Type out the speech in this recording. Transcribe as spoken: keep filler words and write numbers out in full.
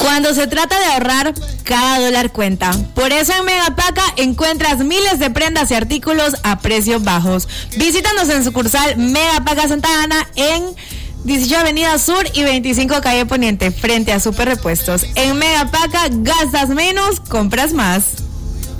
Cuando se trata de ahorrar, cada dólar cuenta. Por eso en Megapaca encuentras miles de prendas y artículos a precios bajos. Visítanos en sucursal Megapaca Santa Ana en dieciocho Avenida Sur y veinticinco Calle Poniente, frente a Super Repuestos. En Megapaca gastas menos, compras más.